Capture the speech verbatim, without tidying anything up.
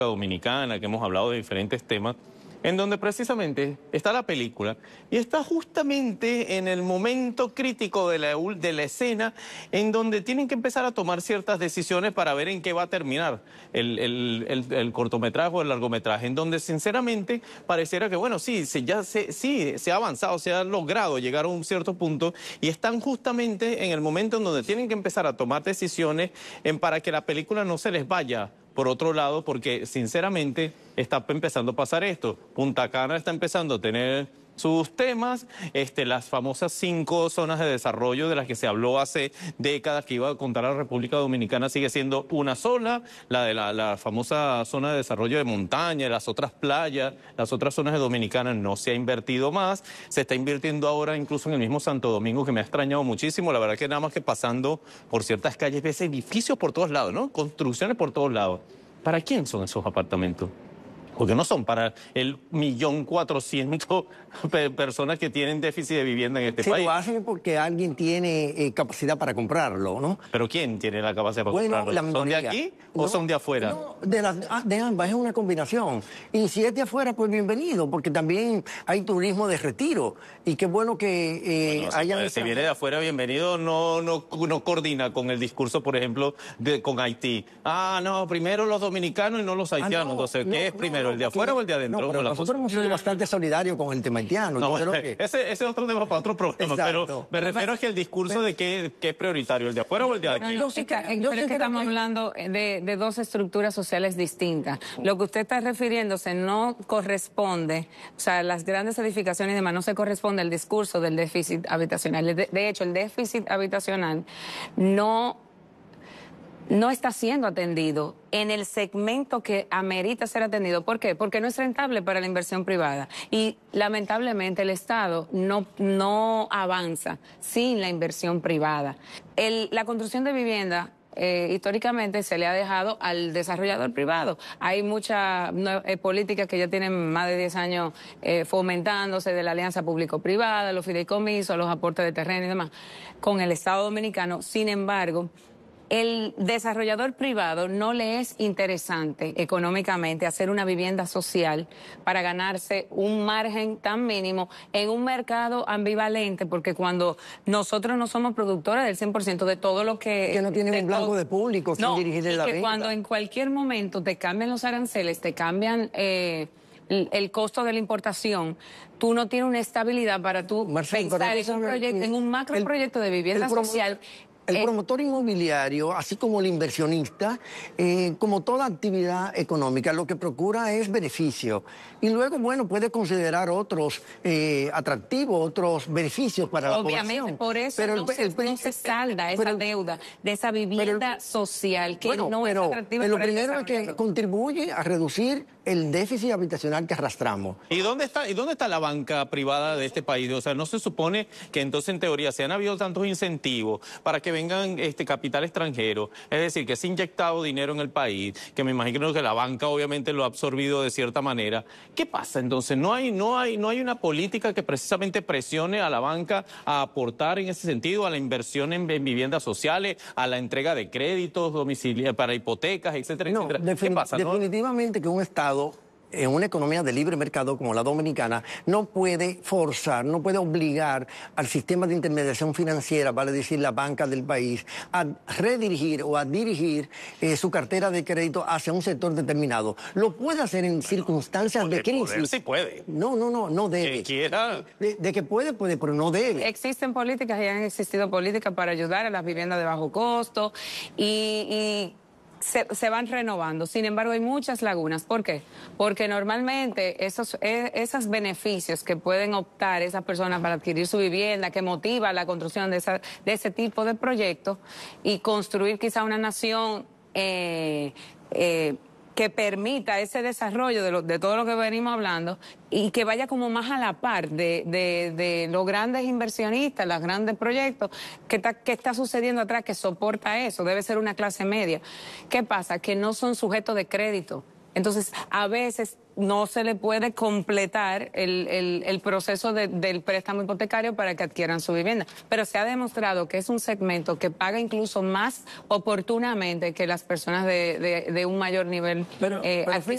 Dominicana, que hemos hablado de diferentes temas, en donde precisamente está la película y está justamente en el momento crítico de la, de la escena en donde tienen que empezar a tomar ciertas decisiones para ver en qué va a terminar el, el, el, el cortometraje o el largometraje, en donde sinceramente pareciera que, bueno, sí, se, ya se, sí, se ha avanzado, se ha logrado llegar a un cierto punto y están justamente en el momento en donde tienen que empezar a tomar decisiones en, para que la película no se les vaya por otro lado, porque sinceramente está empezando a pasar esto. Punta Cana está empezando a tener sus temas, este, las famosas cinco zonas de desarrollo de las que se habló hace décadas que iba a contar la República Dominicana sigue siendo una sola, la de la, la famosa zona de desarrollo de montaña, las otras playas, las otras zonas de Dominicana no se ha invertido más, se está invirtiendo ahora incluso en el mismo Santo Domingo, que me ha extrañado muchísimo, la verdad que nada más que pasando por ciertas calles ves edificios por todos lados, ¿no? Construcciones por todos lados. ¿Para quién son esos apartamentos? Porque no son para el millón cuatrocientos personas que tienen déficit de vivienda en este sí, país. Lo hacen porque alguien tiene eh, capacidad para comprarlo, ¿no? ¿Pero quién tiene la capacidad para bueno, comprarlo? ¿Son de aquí o no, son de afuera? No, de, la, de ambas, es una combinación. Y si es de afuera, pues bienvenido, porque también hay turismo de retiro. Y qué bueno que eh, bueno, hayan... Si, si viene de afuera, bienvenido, no, no, no coordina con el discurso, por ejemplo, de, con Haití. Ah, no, primero los dominicanos y no los haitianos. Ah, no, Entonces, ¿qué no, es primero, no, el de afuera o el de adentro? No, pero nosotros hemos sido bastante solidarios con el tema haitiano. No, bueno, que... ese, ese es otro tema para otro programa, Exacto. pero me refiero a que el discurso pero... de qué, qué es prioritario, el de afuera o el de aquí. No, no, es que, pero es que estamos hablando de, de dos estructuras sociales distintas. Lo que usted está refiriéndose no corresponde, o sea, las grandes edificaciones y demás, no se corresponde al discurso del déficit habitacional. De, de hecho, el déficit habitacional no... no está siendo atendido en el segmento que amerita ser atendido. ¿Por qué? Porque no es rentable para la inversión privada. Y lamentablemente el Estado no, no avanza sin la inversión privada. El, la construcción de vivienda eh, históricamente se le ha dejado al desarrollador privado. Hay muchas eh, políticas que ya tienen más de diez años eh, fomentándose de la alianza público-privada, los fideicomisos, los aportes de terreno y demás, con el Estado dominicano. Sin embargo, el desarrollador privado no le es interesante económicamente hacer una vivienda social para ganarse un margen tan mínimo en un mercado ambivalente, porque cuando nosotros no somos productores del cien por ciento de todo lo que... Que no tienen un blanco de público sin no, dirigirle la que venta. Cuando en cualquier momento te cambian los aranceles, te cambian... Eh, el costo de la importación, tú no tienes una estabilidad para tú Marcelo, pensar en un, proyecto, en un macro el, proyecto de vivienda social. El promotor inmobiliario, así como el inversionista, eh, como toda actividad económica, lo que procura es beneficio. Y luego, bueno, puede considerar otros eh, atractivos, otros beneficios para Obviamente, la población. Por eso pero no, el, se, el, no se salda esa pero, deuda de esa vivienda el, social que bueno, no pero, es atractiva. Pero lo primero es que contribuye a reducir el déficit habitacional que arrastramos. ¿Y dónde está, y dónde está la banca privada de este país? O sea, ¿no se supone que entonces, en teoría, se han habido tantos incentivos para que vengan este capital extranjero? Es decir, que se ha inyectado dinero en el país, que me imagino que la banca obviamente lo ha absorbido de cierta manera. ¿Qué pasa entonces? ¿No hay, no hay, no hay una política que precisamente presione a la banca a aportar en ese sentido, a la inversión en, en viviendas sociales, a la entrega de créditos domiciliarios para hipotecas, etcétera, no, etcétera? ¿Qué pasa? Definitivamente ¿no? que un Estado en una economía de libre mercado como la dominicana, no puede forzar, no puede obligar al sistema de intermediación financiera, vale decir la banca del país, a redirigir o a dirigir eh, su cartera de crédito hacia un sector determinado. Lo puede hacer en bueno, circunstancias de crisis. Poder sí puede. No, no, no, no debe. Que quiera. De, de que puede, puede, pero no debe. Existen políticas y han existido políticas para ayudar a las viviendas de bajo costo y... y... Se, se van renovando. Sin embargo, hay muchas lagunas. ¿Por qué? Porque normalmente esos, esos beneficios que pueden optar esas personas para adquirir su vivienda, que motiva la construcción de, esa, de ese tipo de proyectos y construir quizá una nación eh, eh, que permita ese desarrollo de, lo, de todo lo que venimos hablando y que vaya como más a la par de, de, de los grandes inversionistas, los grandes proyectos, que está, que está sucediendo atrás, que soporta eso, debe ser una clase media. ¿Qué pasa? Que no son sujetos de crédito. Entonces, a veces no se le puede completar el, el, el proceso de, del préstamo hipotecario para que adquieran su vivienda. Pero se ha demostrado que es un segmento que paga incluso más oportunamente que las personas de, de, de un mayor nivel pero, eh, pero adquisitivo.